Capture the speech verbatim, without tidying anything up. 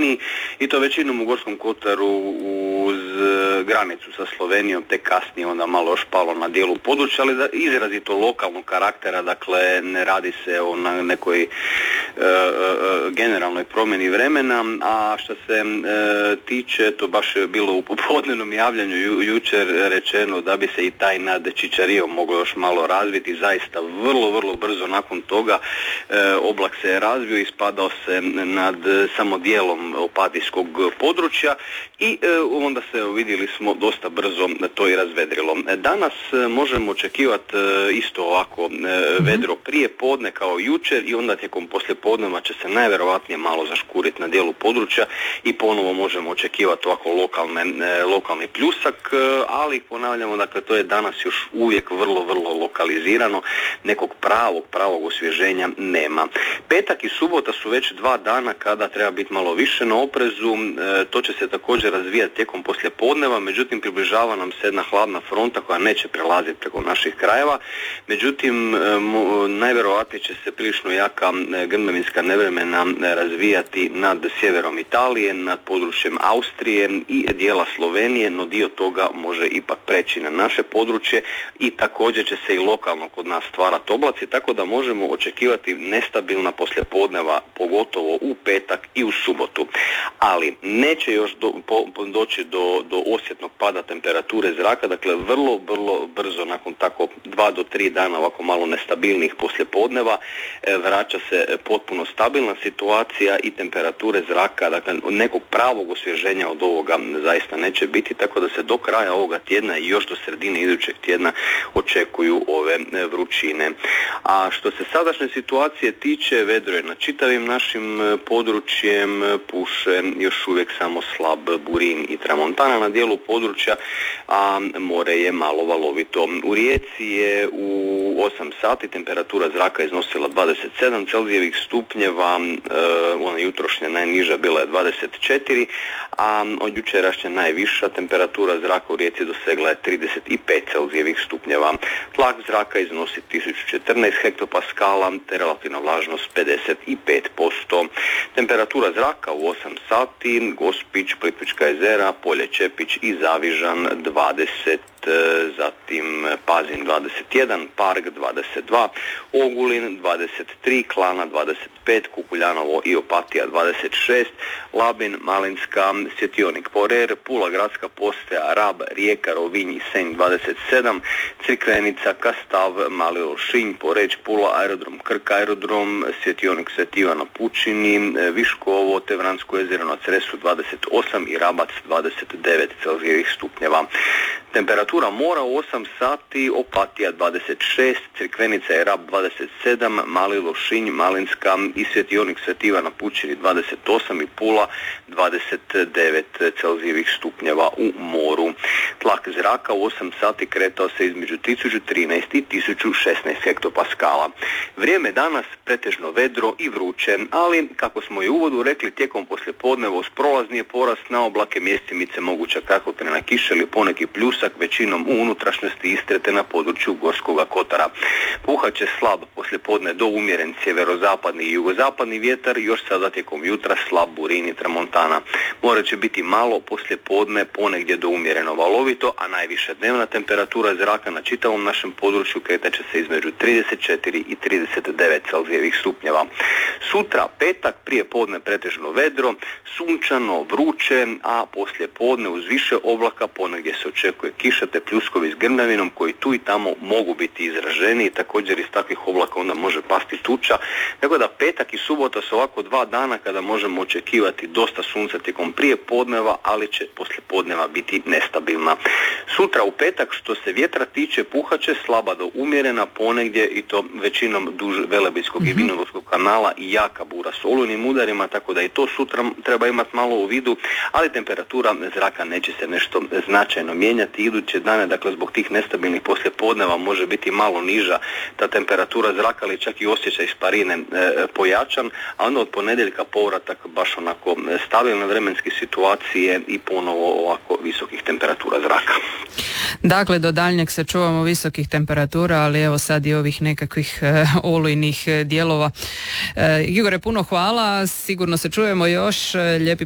Slavoniji i to većinom u Gorskom kotaru uz granicu sa Slovenijom, te kasnije onda malo još palo na dijelu područja, ali da izrazito lokalnog karaktera, dakle ne radi se o nekoj e, e, generalnoj promjeni vremena, a što se e, tiče, to baš je bilo u popodnevnom javljanju ju, jučer rečeno da bi se i taj nad Čičarijom moglo još malo razviti, zaista vrlo, vrlo brzo nakon toga e, oblak se je razvio i spadao se nad samo dijelom opatijskog područja i e, onda se vidjeli smo dosta brzo to i razvedrilo. Danas e, možemo očekivati e, isto ovako e, vedro prije podne kao jučer i onda tijekom poslijepodneva će se najvjerojatnije malo zaškuriti na dijelu područja i ponovo možemo očekivati ovako lokalne, e, lokalni pljusak, e, ali ponavljamo, dakle to je danas još uvijek vrlo, vrlo lokalizirano, nekog pravog, pravog osvježenja nema. Petak i subota su već dva dana kada treba biti malo više na oprezu, e, to će se također razvijati tijekom poslijepodneva, međutim približava nam se jedna hladna fronta koja neće prelaziti preko naših krajeva, međutim e, mo, najvjerojatnije će se prilično jaka e, grmljavinska nevremena razvijati nad sjeverom Italije, nad područjem Austrije i dijela Slovenije, no dio toga može ipak preći na naše područje i također će se i lokalno kod nas stvarati oblaci, tako da možemo očekivati nestabilna poslijepodneva, pogotovo u petak i u subotu. Ali neće još do, po, doći do, do osjetnog pada temperature zraka, dakle vrlo, vrlo brzo nakon tako dva do tri dana ovako malo nestabilnih poslijepodneva e, vraća se potpuno stabilna situacija i temperature zraka, dakle nekog pravog osvježenja od ovoga zaista neće biti, tako da se do kraja ovoga tjedna i još do sredine idućeg tjedna očekuju ove vrućine. A što se sadašnje situacije tiče, vedro je na čitavim našim područjem, puše još uvijek samo slab burin i tramontana na dijelu područja, a more je malo valovito. U Rijeci je u osam sati temperatura zraka iznosila dvadeset sedam Celzijevih stupnjeva, e, ona jutrošnja najniža bila je dvadeset četiri, a od jučerašnja najviša temperatura zraka u Rijeci dosegla je trideset pet Celzijevih stupnjeva. Tlak zraka iznosi tisuću četrnaest hektopaskala te relativna vlažnost pedeset pet posto. Temperatura zraka u osam sati, Gospić, Plitvička jezera, Polje Čepić i Zavižan dvadeset, zatim Pazin dvadeset jedan, Park dvadeset dva, Ogulin dvadeset tri, Klana dvadeset pet, Kukuljanovo i Opatija dvadeset šest, Labin, Malinska, Svjetionik Porer, Pula gradska postaja, Rab, Rijeka, Rovinj i Senj dvadeset sedam, Crikvenica, Kastav, Mali Lošinj, Poreč, Pula, Aerodrom Krk, Aerodrom, Svjetionik Sveti Ivan na Pučini, Viškovo te Vransko jezero na Cresu dvadeset osam i Rabac dvadeset devet Celzijevih stupnjeva. Temperatura mora u osam sati, Opatija dvadeset šest, Crikvenica i Rab dvadeset sedam, Mali Lošinj, Malinska i Svjetionik Sveti Ivan na Pučini dvadeset osam i Pula dvadeset devet Celzijevih stupnjeva u moru. Tlak zraka u osam sati kretao se između tisuću trinaest i tisuću šesnaest hektopaskala. Vrijeme danas pretežno vedro i vruće, ali kako smo i u uvodu rekli, tijekom poslijepodneva uz prolazni je porast na oblake, mjestimice, moguća kratkotrajna kiša ili poneki pljusak, većinom u unutrašnjosti Istre te na području Gorskoga kotara. Puhat će slab poslijepodne do umjeren sjeverozapadni i jugozapadni vjetar, još sada tijekom jutra slab burin i tramontana. More će biti malo poslijepodne, ponegdje do umjereno valovito, a najviša dnevna temperatura zraka na čitavom našem području kretat će se između trideset četiri i trideset devet Celzijevih stupnjeva. Sutra, petak, prije podne pretežno vedro, sunčano, vruće, a poslije podne uz više oblaka ponegdje se očekuje kiša te pljuskovi s grmljavinom koji tu i tamo mogu biti izraženi i također iz takvih oblaka onda može pasti tuča. Tako da petak i subota su ovako dva dana kada možemo očekivati dosta sunca tijekom prije podneva, ali će poslije podneva biti nestabilna. Sutra u petak što se vjetra tiče puhat će slaba do umjerena ponegdje i to većinom duž Velebitskog mm-hmm. i Vinodolskog kanala i jaka bura s olujnim udarima, tako da i to sutra treba imati malo u vidu, ali temperatura zraka neće se nešto značajno mijenjati iduće dane, dakle zbog tih nestabilnih poslijepodneva može biti malo niža ta temperatura zraka, ali čak i osjećaj isparine e, pojačan, a onda od ponedjeljka povratak baš onako stabilne vremenske situacije i ponovo ovako visokih temperatura zraka. Dakle, do daljnjeg se čuvamo visokih temperatura, ali evo sad i ovih nekakvih e, olujnih dijelova. E, Igore, puno hvala, sigurno se čujemo još, lijepi